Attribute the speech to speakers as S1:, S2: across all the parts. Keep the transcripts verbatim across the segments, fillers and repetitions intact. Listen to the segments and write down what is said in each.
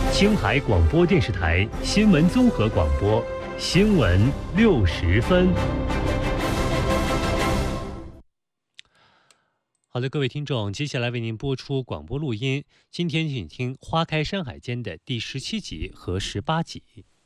S1: 青海广播电视台新闻综合广播，新闻六十分。好的，各位听众，接下来为您播出广播录音。今天请听《花开山海间》的第十七集和十八集。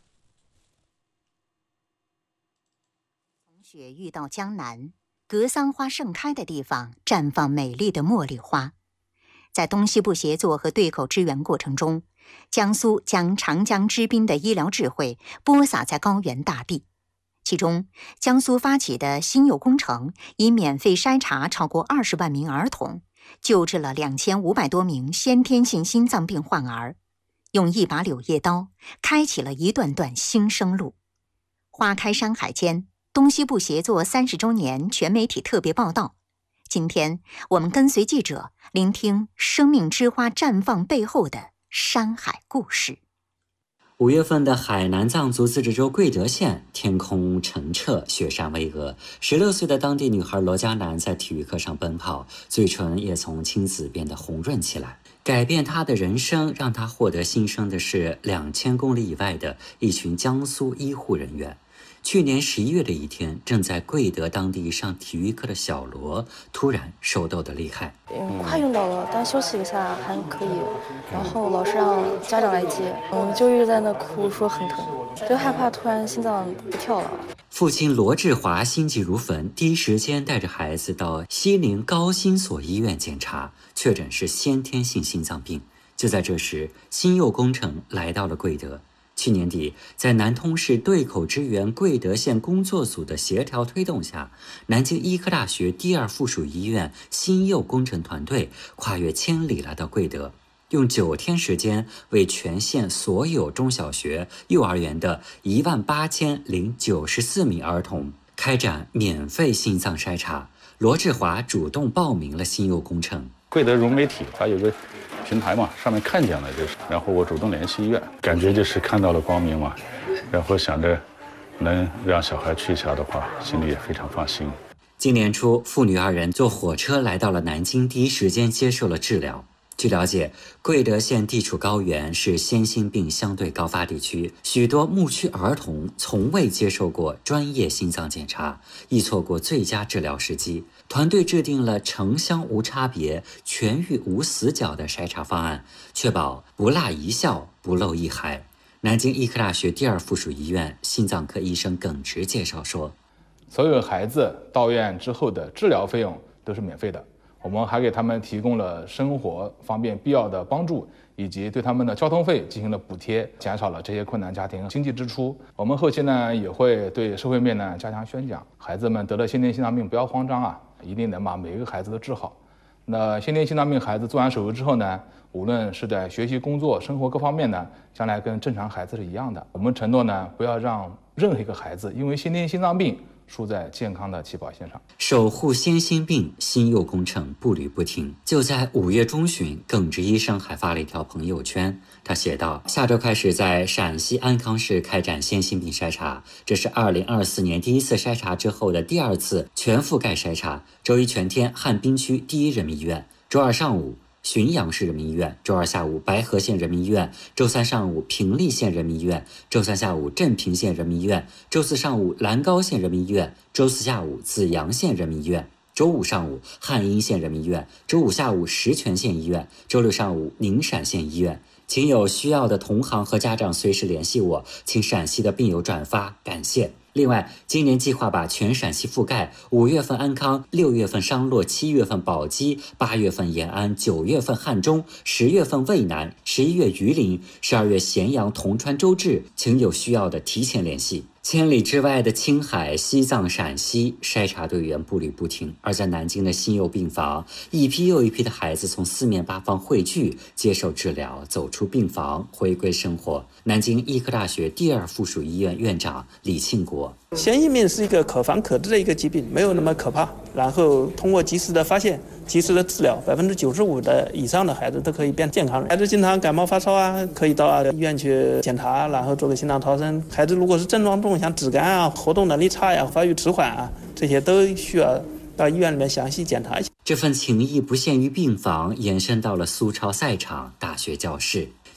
S2: 从雪域到江南，格桑花盛开的地方绽放美丽的茉莉花。在东西部协作和对口支援过程中，江苏将长江之滨的医疗智慧播撒在高原大地。其中，江苏发起的新幼工程以免费筛查超过二十万名儿童，救治了两千五百多名先天性心脏病患儿，用一把柳叶刀开启了一段段新生路。花开山海间，东西部协作三十周年全媒体特别报道。今天我们跟随记者聆听生命之花绽放背后的山海故事。
S3: 五月份的海南藏族自治州贵德县，天空澄澈，雪山巍峨。十六岁的当地女孩罗嘉楠在体育课上奔跑，嘴唇也从青紫变得红润起来。改变她的人生，让她获得新生的是两千公里以外的一群江苏医护人员。去年十一月的一天，正在贵德当地上体育课的小罗突然手抖得厉害。
S4: 嗯，快晕倒了，但休息一下还可以。然后老师让家长来接，嗯，就一直在那哭，说很疼，就害怕突然心脏不跳了。
S3: 父亲罗志华心急如焚，第一时间带着孩子到西宁高新所医院检查，确诊是先天性心脏病。就在这时，新幼工程来到了贵德。去年底，在南通市对口支援贵德县工作组的协调推动下，南京医科大学第二附属医院新幼工程团队跨越千里来到贵德，用九天时间为全县所有中小学、幼儿园的一万八千零九十四名儿童开展免费心脏筛查。罗志华主动报名了新幼工程。
S5: 贵德融媒体它有个平台嘛，上面看见了就是，然后我主动联系医院，感觉就是看到了光明嘛，然后想着能让小孩去一下的话，心里也非常放心。
S3: 今年初，父女二人坐火车来到了南京，第一时间接受了治疗。据了解，贵德县地处高原，是先心病相对高发地区，许多牧区儿童从未接受过专业心脏检查，易错过最佳治疗时机。团队制定了城乡无差别、全域无死角的筛查方案，确保不落一校、不漏一孩。南京医科大学第二附属医院心脏科医生耿直介绍说，
S6: 所有孩子到院之后的治疗费用都是免费的，我们还给他们提供了生活方面必要的帮助，以及对他们的交通费进行了补贴，减少了这些困难家庭经济支出。我们后期呢也会对社会面呢加强宣讲，孩子们得了先天心脏病不要慌张啊，一定能把每一个孩子都治好。那先天心脏病孩子做完手术之后呢，无论是在学习、工作、生活各方面呢，将来跟正常孩子是一样的。我们承诺呢，不要让任何一个孩子因为先天心脏病输在健康的起跑线上。
S3: 守护先心病新幼工程步履不停。就在五月中旬，耿直医生还发了一条朋友圈，他写道：下周开始在陕西安康市开展先心病筛查，这是二零二四年第一次筛查之后的第二次全覆盖筛查。周一全天汉滨区第一人民医院，周二上午浔阳市人民医院，周二下午白河县人民医院，周三上午平利县人民医院，周三下午镇平县人民医院，周四上午兰高县人民医院，周四下午紫阳县人民医院，周五上午汉阴县人民医院，周五下午石泉县医院，周六上午宁陕县医院。请有需要的同行和家长随时联系我，请陕西的病友转发，感谢。另外，今年计划把全陕西覆盖，五月份安康，六月份商洛，七月份宝鸡，八月份延安，九月份汉中，十月份渭南，十一月榆林，十二月咸阳、铜川、周至，请有需要的提前联系。千里之外的青海、西藏、陕西，筛查队员步履不停。而在南京的新幼病房，一批又一批的孩子从四面八方汇聚，接受治疗，走出病房，回归生活。南京医科大学第二附属医院院长李庆国：
S7: 先心病是一个可防可治的一个疾病，没有那么可怕。然后通过及时的发现、及时的治疗，百分之九十五的以上的孩子都可以变健康人。孩子经常感冒发烧啊，可以到医院去检查，然后做个心脏超声。孩子如果是症状重，像脂肝啊、活动能力差呀、发育迟缓啊，这些都需要到医院里面详细检查一下。
S3: 这份情谊不限于病房，延伸到了苏超赛场、大学教室。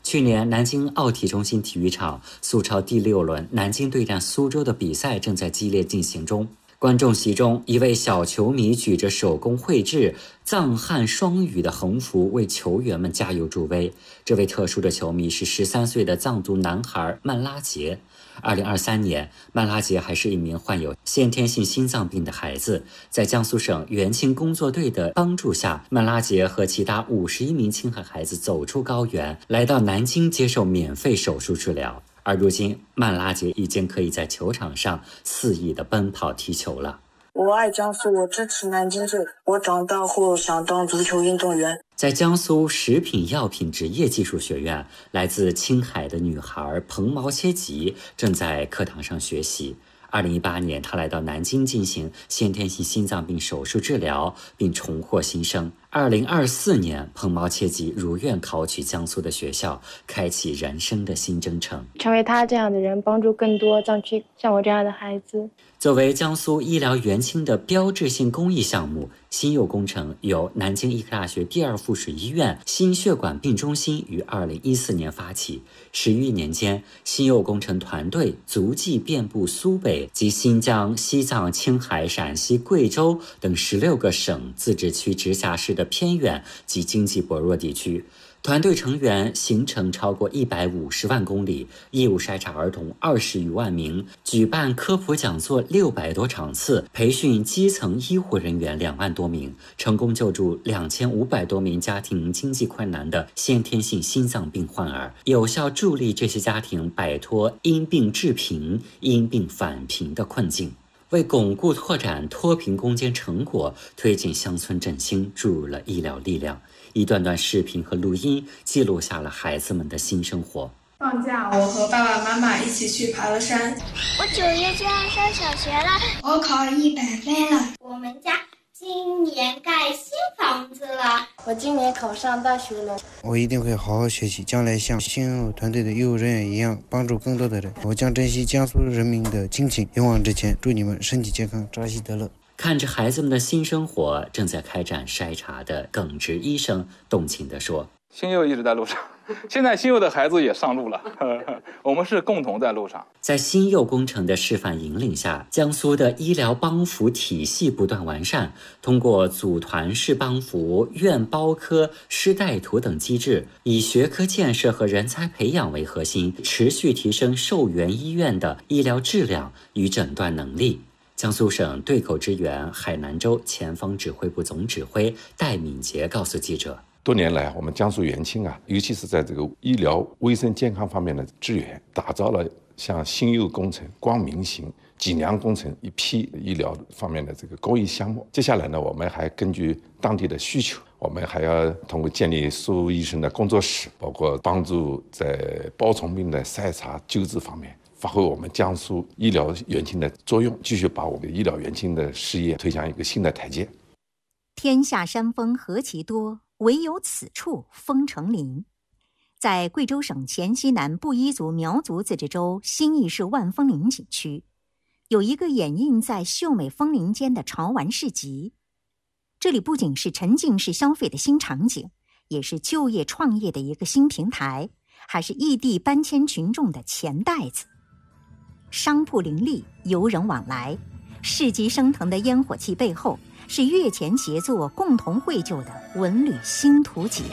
S3: 去年南京奥体中心体育场苏超第六轮南京对战苏州的比赛正在激烈进行中。观众席中，一位小球迷举着手工绘制藏汉双语的横幅为球员们加油助威。这位特殊的球迷是十三岁的藏族男孩曼拉杰。二零二三年，曼拉杰还是一名患有先天性心脏病的孩子。在江苏省援青工作队的帮助下，曼拉杰和其他五十一名青海孩子走出高原，来到南京接受免费手术治疗。而如今，曼拉杰已经可以在球场上肆意地奔跑踢球了。
S8: 我爱江苏，我支持南京队。我长大后想当足球运动员。
S3: 在江苏食品药品职业技术学院，来自青海的女孩彭毛切吉正在课堂上学习。二零一八年，她来到南京进行先天性心脏病手术治疗，并重获新生。二零二四年，彭毛切吉如愿考取江苏的学校，开启人生的新征程。
S4: 成为他这样的人，帮助更多藏区像我这样的孩子。
S3: 作为江苏医疗援青的标志性公益项目，新佑工程由南京医科大学第二附属医院心血管病中心于二零一四年发起。十余年间，新佑工程团队足迹遍布苏北及新疆、西藏、青海、陕西、贵州等十六个省、自治区、直辖市的偏远及经济薄弱地区。团队成员行程超过一百五十万公里，义务筛查儿童二十余万名，举办科普讲座六百多场次，培训基层医护人员两万多名，成功救助两千五百多名家庭经济困难的先天性心脏病患儿，有效助力这些家庭摆脱因病致贫、因病返贫的困境。为巩固拓展脱贫攻坚成果，推进乡村振兴注入了医疗力量。一段段视频和录音记录下了孩子们的新生活。
S9: 放假，我和爸爸妈妈一起去爬了山。
S10: 我九月就要上小学了，
S11: 我考一百分了。
S10: 我们家今年盖新房子了。
S4: 我今年考上大学了。
S12: 我一定会好好学习，将来像新佑团队的医务人员一样，帮助更多的人。我将珍惜江苏人民的亲情，勇往直前。祝你们身体健康，扎西德勒。
S3: 看着孩子们的新生活，正在开展筛查的耿直医生动情地说：“
S6: 新佑一直在路上，现在新佑的孩子也上路了，呵呵，我们是共同在路上。”
S3: 在新佑工程的示范引领下，江苏的医疗帮扶体系不断完善，通过组团式帮扶、院包科、师带徒等机制，以学科建设和人才培养为核心，持续提升受援医院的医疗质量与诊断能力。江苏省对口支援海南州前方指挥部总指挥戴敏杰告诉记者：“
S13: 多年来，我们江苏援青啊，尤其是在这个医疗卫生健康方面的支援，打造了像新佑工程、光明行、济南工程一批医疗方面的这个公益项目。接下来呢，我们还根据当地的需求，我们还要通过建立苏医生的工作室，包括帮助在包虫病的筛查救治方面。”发挥我们江苏医疗援青的作用，继续把我们医疗援青的事业推向一个新的台阶。
S2: 天下山峰何其多，唯有此处峰成林。在贵州省黔西南布依族苗族自治州新义市万峰林景区，有一个掩映在秀美峰林间的潮玩市集。这里不仅是沉浸式消费的新场景，也是就业创业的一个新平台，还是异地搬迁群众的钱袋子。商铺林立，游人往来，市集升腾的烟火气背后，是乐前协作共同绘就的文旅新图景。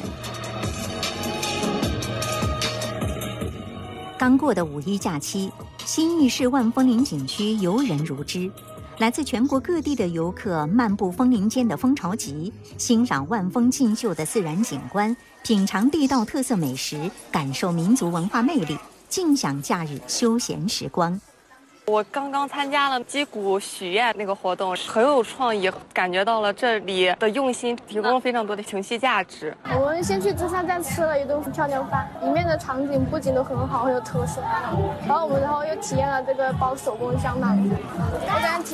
S2: 刚过的五一假期，新义市万峰林景区游人如织，来自全国各地的游客漫步枫林间的蜂巢集，欣赏万峰竞秀的自然景观，品尝地道特色美食，感受民族文化魅力，尽享假日休闲时光。
S14: 我刚刚参加了击鼓许愿那个活动，很有创意，感觉到了这里的用心，提供了非常多的情绪价值。
S15: 我们先去芝山站吃了一顿漂亮饭，里面的场景布景都很好，很有特色。然后我们然后又体验了这个包手工香囊，我感觉